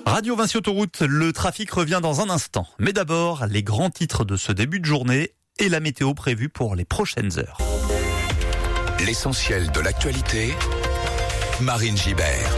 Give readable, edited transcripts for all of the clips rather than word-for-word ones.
Radio Vinci Autoroute, le trafic revient dans un instant. Mais d'abord, les grands titres de ce début de journée et la météo prévue pour les prochaines heures. L'essentiel de l'actualité, Marine Gibert.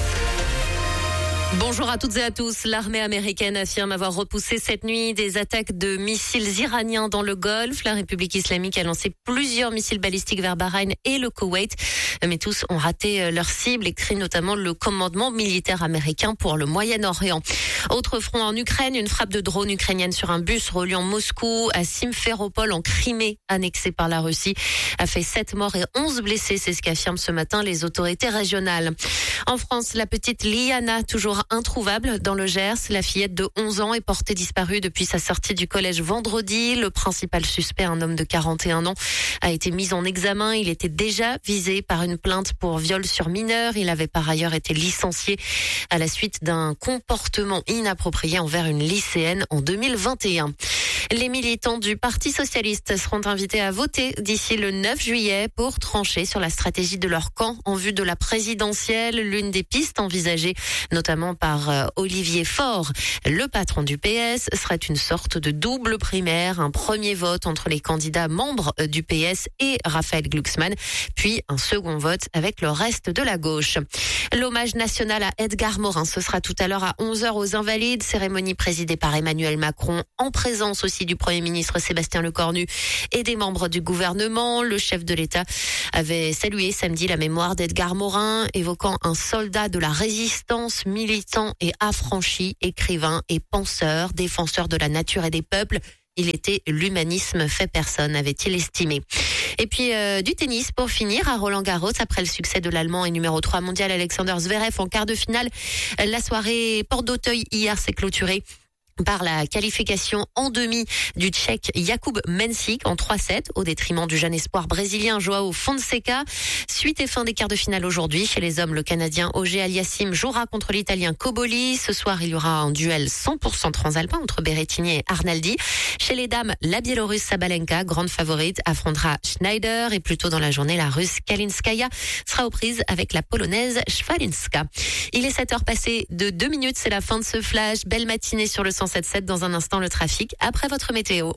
Bonjour à toutes et à tous. L'armée américaine affirme avoir repoussé cette nuit des attaques de missiles iraniens dans le Golfe. La République islamique a lancé plusieurs missiles balistiques vers Bahreïn et le Koweït. Mais tous ont raté leur cible, écrit notamment le commandement militaire américain pour le Moyen-Orient. Autre front en Ukraine, une frappe de drone ukrainienne sur un bus reliant Moscou à Simferopol en Crimée, annexée par la Russie, a fait 7 morts et 11 blessés. C'est ce qu'affirment ce matin les autorités régionales. En France, la petite Liana, toujours introuvable dans le Gers. La fillette de 11 ans est portée disparue depuis sa sortie du collège vendredi. Le principal suspect, un homme de 41 ans, a été mis en examen. Il était déjà visé par une plainte pour viol sur mineur. Il avait par ailleurs été licencié à la suite d'un comportement inapproprié envers une lycéenne en 2021. Les militants du Parti socialiste seront invités à voter d'ici le 9 juillet pour trancher sur la stratégie de leur camp en vue de la présidentielle. L'une des pistes envisagées, notamment par Olivier Faure, le patron du PS, serait une sorte de double primaire, un premier vote entre les candidats membres du PS et Raphaël Glucksmann, puis un second vote avec le reste de la gauche. L'hommage national à Edgar Morin, ce sera tout à l'heure à 11h aux Invalides, cérémonie présidée par Emmanuel Macron, en présence aussi du Premier ministre Sébastien Lecornu et des membres du gouvernement. Le chef de l'État avait salué samedi la mémoire d'Edgar Morin, évoquant un soldat de la résistance, militant et affranchi, écrivain et penseur, défenseur de la nature et des peuples. Il était l'humanisme fait personne, avait-il estimé. Et puis du tennis pour finir à Roland-Garros, après le succès de l'Allemand et numéro 3 mondial Alexander Zverev en quart de finale. La soirée Porte d'Auteuil hier s'est clôturée par la qualification en demi du Tchèque Jakub Mensik en 3-7 au détriment du jeune espoir brésilien Joao Fonseca. Suite et fin des quarts de finale aujourd'hui. Chez les hommes, le Canadien Auger Aliassime jouera contre l'Italien Cobolli. Ce soir, il y aura un duel 100% transalpin entre Berrettini et Arnaldi. Chez les dames, la Biélorusse Sabalenka, grande favorite, affrontera Schneider. Et plus tôt dans la journée, la Russe Kalinskaya sera aux prises avec la Polonaise Schwalinska. Il est 7h passé de 2 minutes. C'est la fin de ce flash. Belle matinée sur le 107.7. Dans un instant, le trafic après votre météo.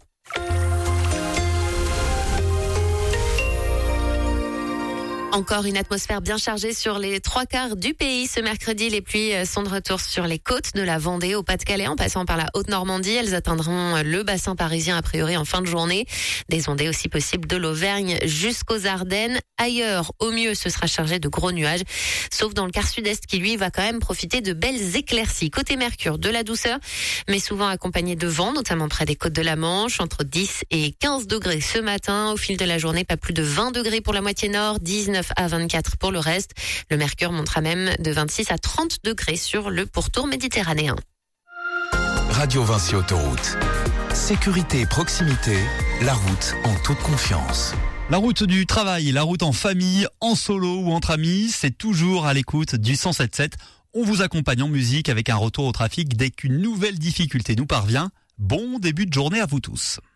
Encore une atmosphère bien chargée sur les 3/4 du pays. Ce mercredi, les pluies sont de retour sur les côtes de la Vendée au Pas-de-Calais en passant par la Haute-Normandie. Elles atteindront le bassin parisien a priori en fin de journée. Des ondées aussi possibles de l'Auvergne jusqu'aux Ardennes. Ailleurs, au mieux, ce sera chargé de gros nuages, sauf dans le quart sud-est qui, lui, va quand même profiter de belles éclaircies. Côté Mercure, de la douceur, mais souvent accompagné de vent, notamment près des côtes de la Manche, entre 10 et 15 degrés ce matin. Au fil de la journée, pas plus de 20 degrés pour la moitié nord, 19 à 24 pour le reste. Le mercure montera même de 26 à 30 degrés sur le pourtour méditerranéen. Radio Vinci Autoroute. Sécurité et proximité, la route en toute confiance. La route du travail, la route en famille, en solo ou entre amis, c'est toujours à l'écoute du 107.7. On vous accompagne en musique avec un retour au trafic dès qu'une nouvelle difficulté nous parvient. Bon début de journée à vous tous.